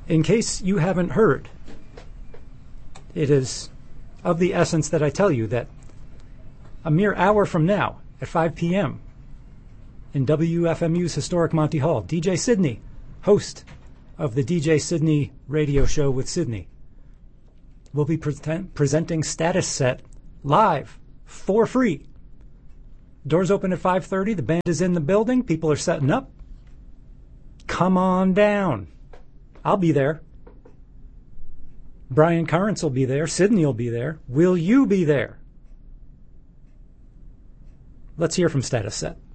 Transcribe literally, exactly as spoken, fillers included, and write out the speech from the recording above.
In case you haven't heard, it is of the essence that I tell you that a mere hour from now, at five p.m., in W F M U's historic Monty Hall, D J Sydney, host of the D J Sydney radio show with Sydney, will be present, presenting Status Set live for free. Doors open at five thirty. The band is in the building. People are setting up. Come on down. I'll be there. Brian Currents will be there. Sydney will be there. Will you be there? Let's hear from Status Set.